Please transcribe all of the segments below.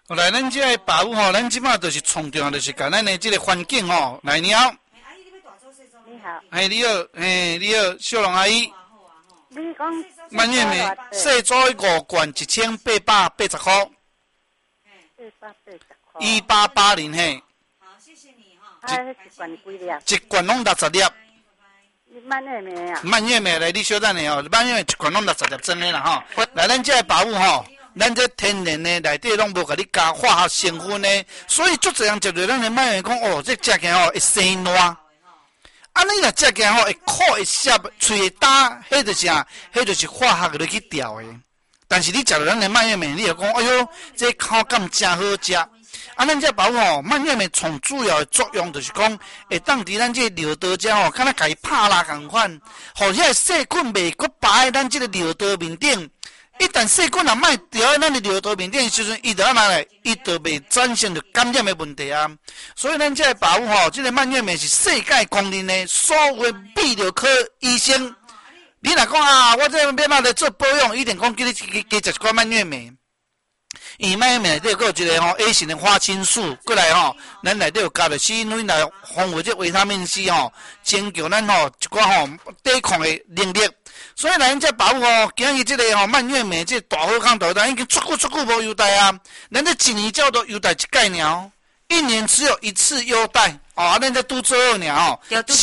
来，咱这个爸母吼，咱即马就是创重要，就是甲咱的这个环境吼，来你好。 你好。 你好，你好，小龙阿姨。 你讲蔓越莓细组5罐1880块。1880嘿。 好，谢谢你哈。 一罐几粒？ 一罐拢60粒。 蔓越莓啊。 蔓越莓来，你小等下吼，蔓越莓一罐拢60粒装的啦吼。来，咱这个爸母吼。咱这天然的内底拢无甲你加化学成分的，所以足侪人食着咱的蔓越莓讲哦，这食起来吼会生烂。安尼若食起来吼会苦会涩，喙会打，迄就是啥？迄就是化学落去调的。但是你食着咱的蔓越莓，你就讲哎哟，这口感真好食。咱这包吼蔓越莓从主要的作用就是讲，会当伫咱这尿道遮吼，敢若家己拍拉共款，互遐细菌袂搁爬在咱这个尿道面顶。一旦细菌若莫掉在咱的尿道面顶的时阵，伊就安那来，伊就袂产生着感染的问题啊。所以咱这个爸母吼，这个蔓越莓是世界公认的所有的泌尿科医生。你若讲啊，我这要哪来做保养，一定讲叫你加食一罐蔓越莓。伊蔓越莓内底有一个吼 A 型的花青素，过来吼，咱内底有加着是因为来丰富这维他命 C 吼，增强咱吼一寡吼抵抗的能力。所以咱这爸母吼，今日这个吼蔓越莓这大好康大单已经出久无优待啊！咱这一年叫做优待一概尔，一年只有一次优待哦。咱这拄做好尔吼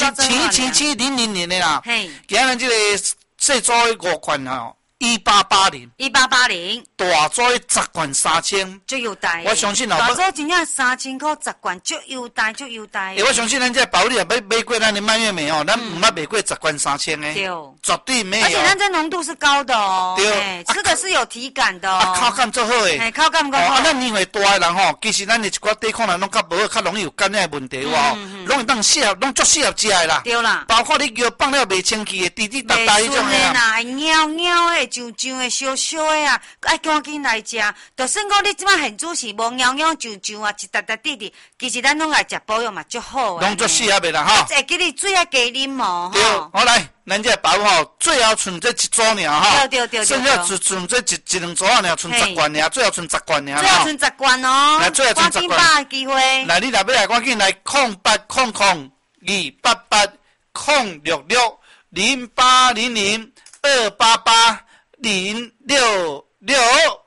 ，7700年的啦。嘿，今日这个细组的5罐吼。1880，大组10罐3000， 就优待。 我相信哦， 大组真正3000块10罐，就优待。 我相信咱这保利啊，买过咱的蔓越莓哦，咱唔捌买过10罐3000的， 对， 绝对没有。 而且咱这浓度是高的哦，对，吃的是有体感的哦， 口感最好诶， 口感够好。 咱年岁大的人吼，其实咱的一寡抵抗力拢较无好，较容易有感染的问题哇，容易当适合，拢足适合食的啦。 对啦， 包括你叫放了袂清气的，滴滴答答迄种的啦，尿的。痒的、烧烧的啊，爱赶紧来食。就算讲你即摆现主是无痒痒、痒啊，一滴滴滴，其实咱拢来食保养嘛，足好啊。 拢足适合的啦哈。 会记你水啊加啉哦。 对，好来，咱这包吼，最后剩这一组尔哈。 对。 剩下只剩这一两组啊，尔，剩10罐尔，最后剩10罐尔。 最后剩10罐哦。 来，最后剩10罐。 赶紧把机会。 来，你若要来，赶紧来0800-288-066-288-066。